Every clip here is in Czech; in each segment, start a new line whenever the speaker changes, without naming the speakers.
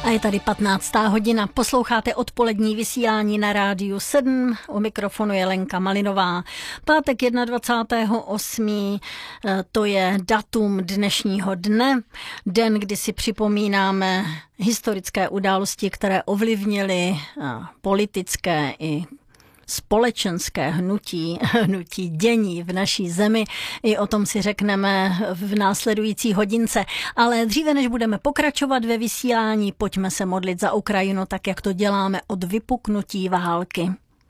A je tady 15. hodina. Posloucháte odpolední vysílání na Rádiu 7. U mikrofonu je Lenka Malinová. Pátek 21.8. To je datum dnešního dne. Den, kdy si připomínáme historické události, které ovlivnily politické i společenské hnutí dění v naší zemi. I o tom si řekneme v následující hodince. Ale dříve, než budeme pokračovat ve vysílání, pojďme se modlit za Ukrajinu, tak jak to děláme od vypuknutí války.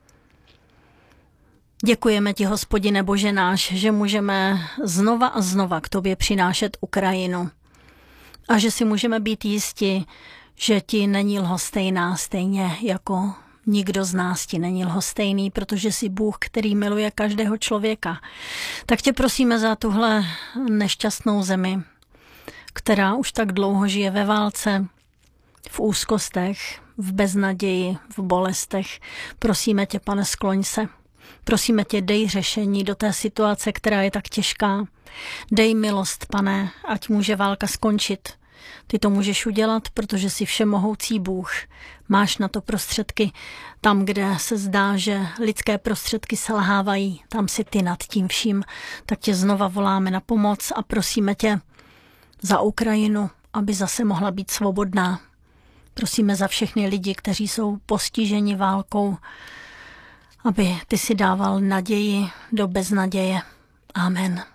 Děkujeme ti, Hospodine Bože náš, že můžeme znova a znova k tobě přinášet Ukrajinu. A že si můžeme být jisti, že ti není lhostejná, stejně jako nikdo z nás ti není lhostejný, protože jsi Bůh, který miluje každého člověka. Tak tě prosíme za tuhle nešťastnou zemi, která už tak dlouho žije ve válce, v úzkostech, v beznaději, v bolestech. Prosíme tě, Pane, skloň se. Prosíme tě, dej řešení do té situace, která je tak těžká. Dej milost, Pane, ať může válka skončit. Ty to můžeš udělat, protože jsi všemohoucí Bůh. Máš na to prostředky. Tam, kde se zdá, že lidské prostředky selhávají, tam si ty nad tím vším. Tak tě znova voláme na pomoc a prosíme tě za Ukrajinu, aby zase mohla být svobodná. Prosíme za všechny lidi, kteří jsou postiženi válkou, aby ty si dával naději do beznaděje. Amen.